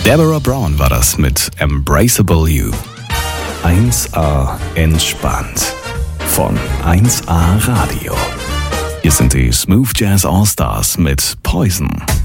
Deborah Brown war das mit Embraceable You. 1A entspannt von 1A Radio. Hier sind die Smooth Jazz All Stars mit Poison.